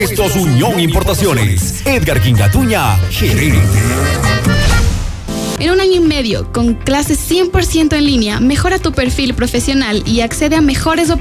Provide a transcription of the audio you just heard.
Estos Unión Importaciones. Edgar Quingatuña, gerente. En 1 año y medio, con clases 100% en línea, mejora tu perfil profesional y accede a mejores oportunidades